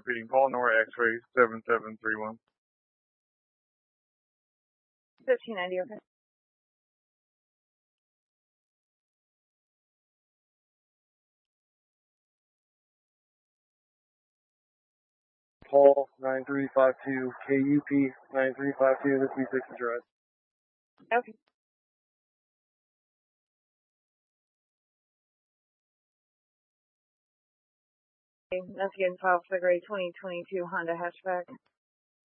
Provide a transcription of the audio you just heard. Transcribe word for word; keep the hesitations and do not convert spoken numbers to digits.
repeating, Paul Nora X-ray seven seven three one. fifteen ninety, okay. Paul nine three five two, K U P nine three five two, this is six address. Okay. That's again, file figure twenty twenty-two Honda hatchback.